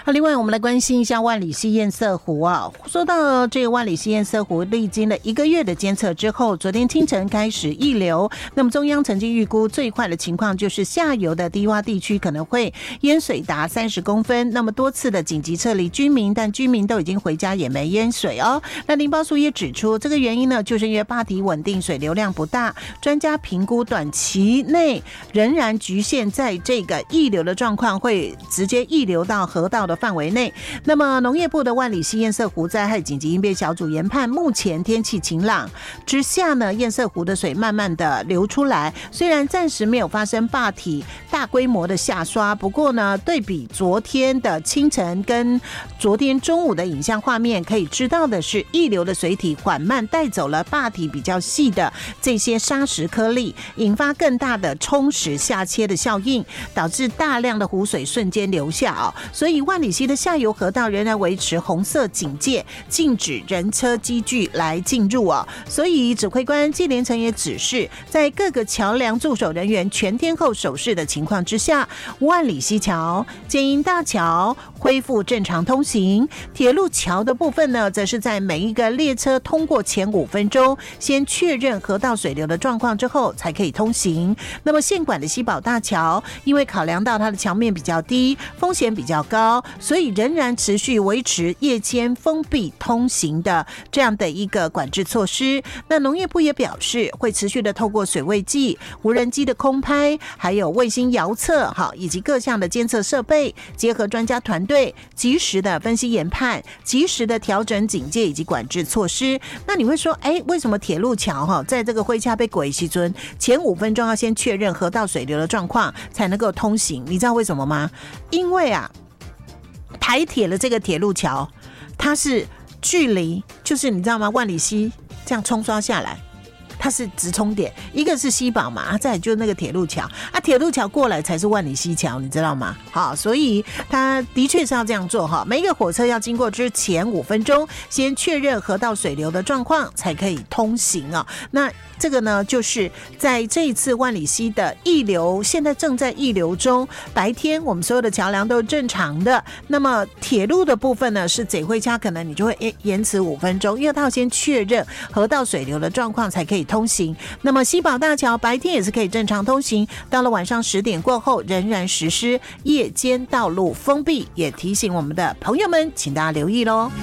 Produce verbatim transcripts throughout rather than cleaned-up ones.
好，另外我们来关心一下万里溪堰塞湖啊。说到这个万里溪堰塞湖，历经了一个月的监测之后，昨天清晨开始溢流。那么中央曾经预估最坏的情况就是下游的低洼地区可能会淹水达三十公分，那么多次的紧急撤离居民，但居民都已经回家，也没淹水哦。那林保署也指出，这个原因呢，就是因为坝体稳定，水流量不大，专家评估短期内仍然局限在这个溢流的状况，会直接溢流到河道的范围内。那么农业部的万里溪堰塞湖灾害紧急应变小组研判，目前天气晴朗之下呢，堰塞湖的水慢慢的流出来，虽然暂时没有发生坝体大规模的下刷，不过呢，对比昨天的清晨跟昨天中午的影像画面，可以知道的是，溢流的水体缓慢带走了坝体比较细的这些砂石颗粒，引发更大的冲蚀下切的效应，导致大量的湖水瞬间流下哦。所以万里溪的下游河道仍然维持红色警戒，禁止人车机具来进入哦。所以指挥官纪连成也指示，在各个桥梁驻守人员全天候守视的情况之下，万里溪桥、箭营大桥恢复正常通行。铁路桥的部分呢，则是在每一个列车通过前五分钟，先确认河道水流的状况之后，才可以通行。那么现管的西宝大桥，因为考量到它的桥面比较低，风险比较高，所以仍然持续维持夜间封闭通行的这样的一个管制措施。那农业部也表示，会持续的透过水位计、无人机的空拍，还有卫星遥测，好，以及各项的监测设备，结合专家团队，及时的分析研判，及时的调整警戒以及管制措施。那你会说，哎，为什么铁路桥哈，在这个灰恰被鬼西尊前五分钟要先确认河道水流的状况才能够通行？你知道为什么吗？因为啊，台铁的这个铁路桥，它是距离，就是你知道吗？万里溪这样冲刷下来，它是直冲点，一个是西宝嘛，再来就是那个铁路桥啊，铁路桥过来才是万里溪桥，你知道吗？好，所以它的确是要这样做哈。每一个火车要经过之前五分钟，先确认河道水流的状况，才可以通行啊。那这个呢，就是在这一次万里溪的溢流，现在正在溢流中。白天我们所有的桥梁都是正常的，那么铁路的部分呢，是这回家可能你就会延迟五分钟，因为它要先确认河道水流的状况才可以通行。那么西宝大桥白天也是可以正常通行，到了晚上十点过后，仍然实施夜间道路封闭，也提醒我们的朋友们，请大家留意咯。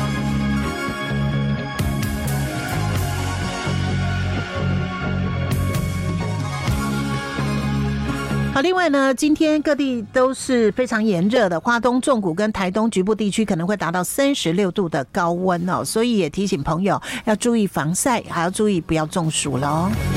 好，另外呢，今天各地都是非常炎热的，花东纵谷跟台东局部地区可能会达到三十六度的高温哦，所以也提醒朋友要注意防晒，还要注意不要中暑了哦。